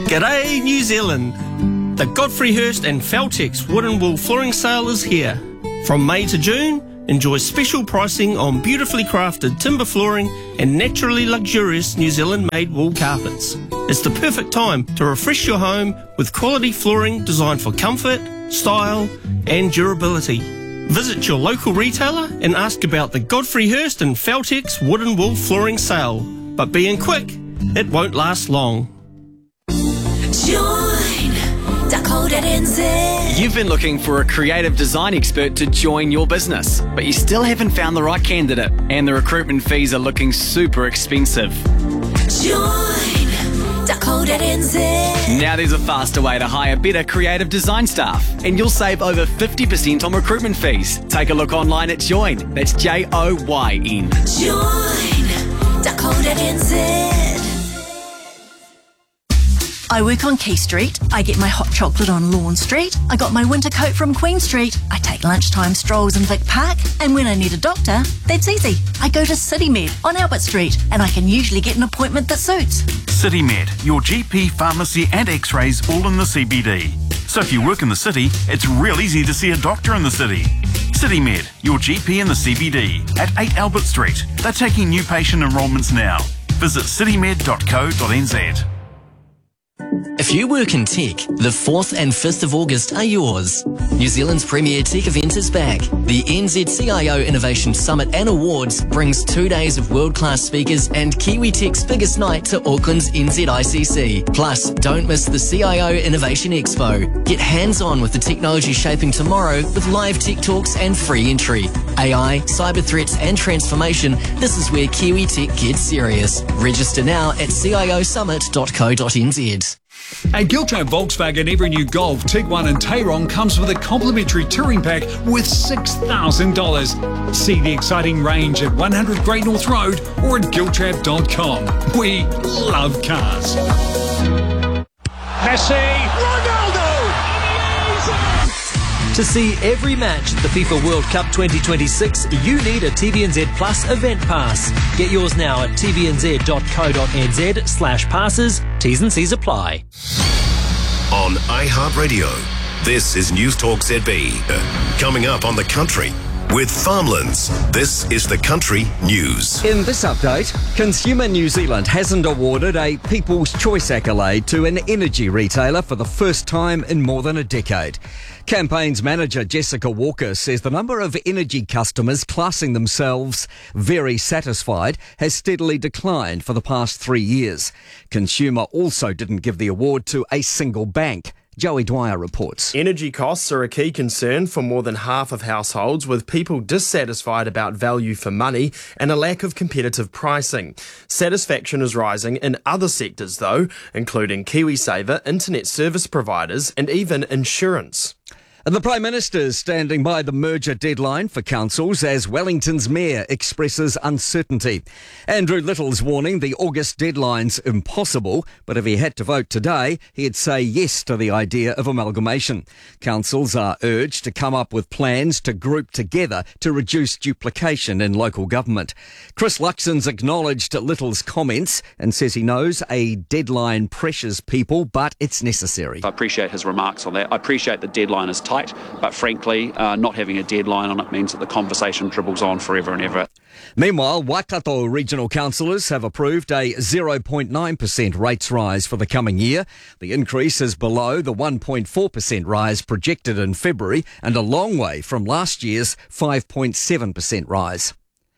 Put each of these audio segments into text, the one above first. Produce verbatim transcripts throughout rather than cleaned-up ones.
G'day New Zealand! The Godfrey Hirst and Feltex Wood and Wool Flooring Sale is here. From May to June, enjoy special pricing on beautifully crafted timber flooring and naturally luxurious New Zealand-made wool carpets. It's the perfect time to refresh your home with quality flooring designed for comfort, style and durability. Visit your local retailer and ask about the Godfrey Hirst and Feltex Wood and Wool Flooring Sale. But being quick, it won't last long. Join Dakota N Z. You've been looking for a creative design expert to join your business, but you still haven't found the right candidate, and the recruitment fees are looking super expensive. Join Dakota N Z. Now there's a faster way to hire better creative design staff, and you'll save over fifty percent on recruitment fees. Take a look online at Joyn. That's J O Y N. Join Dakota N Z. I work on Key Street. I get my hot chocolate on Lawn Street. I got my winter coat from Queen Street. I take lunchtime strolls in Vic Park. And when I need a doctor, that's easy. I go to CityMed on Albert Street, and I can usually get an appointment that suits. CityMed, your G P, pharmacy and x-rays all in the C B D. So if you work in the city, it's real easy to see a doctor in the city. CityMed, your G P in the C B D at eight Albert Street. They're taking new patient enrolments now. Visit citymed dot co dot n z. If you work in tech, the fourth and fifth of August are yours. New Zealand's premier tech event is back. The N Z C I O Innovation Summit and Awards brings two days of world-class speakers and Kiwi Tech's biggest night to Auckland's N Z I C C. Plus, don't miss the C I O Innovation Expo. Get hands-on with the technology shaping tomorrow with live tech talks and free entry. A I, cyber threats and transformation, this is where Kiwi Tech gets serious. Register now at c i o summit dot co dot n z. At Giltrap Volkswagen, every new Golf, Tiguan and Tayron comes with a complimentary touring pack worth six thousand dollars. See the exciting range at one hundred Great North Road or at giltrap dot com. We love cars. Messi, Ronaldo! To see every match at the FIFA World Cup twenty twenty-six, you need a T V N Z Plus Event Pass. Get yours now at t v n z dot co dot n z slash passes. T's and C's apply. On iHeartRadio, this is News Talk Z B. Coming up on The Country with Farmlands. This is The Country News. In this update, Consumer New Zealand hasn't awarded a People's Choice accolade to an energy retailer for the first time in more than a decade. Campaigns manager Jessica Walker says the number of energy customers classing themselves very satisfied has steadily declined for the past three years. Consumer also didn't give the award to a single bank. Joey Dwyer reports. Energy costs are a key concern for more than half of households, with people dissatisfied about value for money and a lack of competitive pricing. Satisfaction is rising in other sectors though, including KiwiSaver, internet service providers and even insurance. The Prime Minister is standing by the merger deadline for councils as Wellington's Mayor expresses uncertainty. Andrew Little's warning the August deadline's impossible, but if he had to vote today, he'd say yes to the idea of amalgamation. Councils are urged to come up with plans to group together to reduce duplication in local government. Chris Luxon's acknowledged Little's comments and says he knows a deadline pressures people, but it's necessary. I appreciate his remarks on that. I appreciate the deadline is tight, but frankly, uh, not having a deadline on it means that the conversation dribbles on forever and ever. Meanwhile, Waikato regional councillors have approved a zero point nine percent rates rise for the coming year. The increase is below the one point four percent rise projected in February and a long way from last year's five point seven percent rise.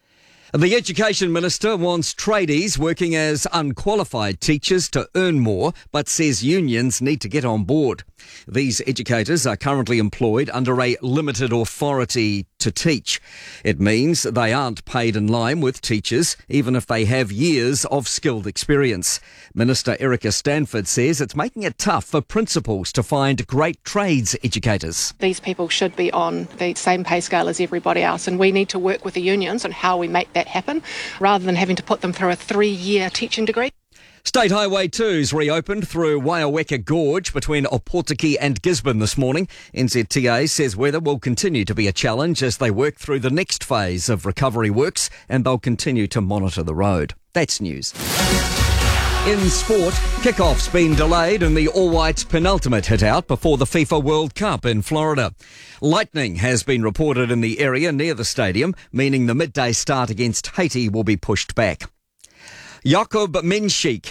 The Education Minister wants tradies working as unqualified teachers to earn more, but says unions need to get on board. These educators are currently employed under a limited authority to teach. It means they aren't paid in line with teachers, even if they have years of skilled experience. Minister Erica Stanford says it's making it tough for principals to find great trades educators. These people should be on the same pay scale as everybody else, and we need to work with the unions on how we make that happen, rather than having to put them through a three-year teaching degree. State Highway two's reopened through Waiaweka Gorge between Opotiki and Gisborne this morning. N Z T A says weather will continue to be a challenge as they work through the next phase of recovery works, and they'll continue to monitor the road. That's news. In sport, kickoff's been delayed and the All Whites penultimate hit out before the FIFA World Cup in Florida. Lightning has been reported in the area near the stadium, meaning the midday start against Haiti will be pushed back. Jakub Mensik